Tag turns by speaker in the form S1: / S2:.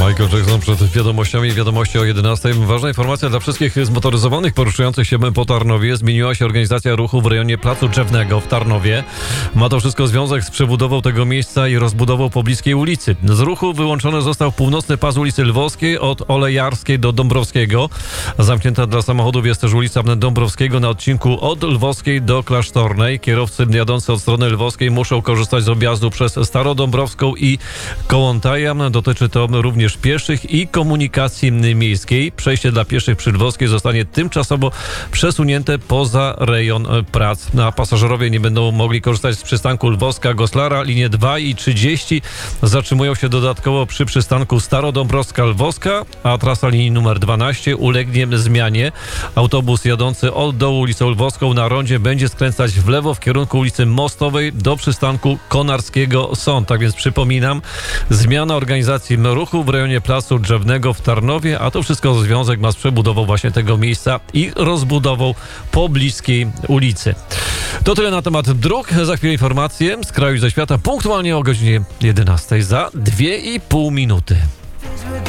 S1: Michael Jackson przed wiadomościami. Wiadomości o 11. Ważna informacja dla wszystkich zmotoryzowanych poruszających się po Tarnowie. Zmieniła się organizacja ruchu w rejonie Placu Drzewnego w Tarnowie. Ma to wszystko związek z przebudową tego miejsca i rozbudową pobliskiej ulicy. Z ruchu wyłączony został północny pas ulicy Lwowskiej od Olejarskiej do Dąbrowskiego. Zamknięta dla samochodów jest też ulica Dąbrowskiego na odcinku od Lwowskiej do Klasztornej. Kierowcy jadący od strony Lwowskiej muszą korzystać z objazdu przez Starodąbrowską i Kołątaja. Dotyczy to również pieszych i komunikacji miejskiej. Przejście dla pieszych przy Lwowskiej zostanie tymczasowo przesunięte poza rejon prac. A pasażerowie nie będą mogli korzystać z przystanku Lwowska-Goslara. Linie 2 i 30 zatrzymują się dodatkowo przy przystanku Starodąbrowska-Lwowska, a trasa linii numer 12 ulegnie zmianie. Autobus jadący od dołu ulicą Lwowską na rondzie będzie skręcać w lewo w kierunku ulicy Mostowej do przystanku Konarskiego-Sąd. Tak więc przypominam, zmiana organizacji ruchu w rejonie Placu Drzewnego w Tarnowie, a to wszystko związek ma z przebudową właśnie tego miejsca i rozbudową pobliskiej ulicy. To tyle na temat dróg. Za chwilę informacje z kraju i ze świata punktualnie o godzinie 11 za 2,5 minuty.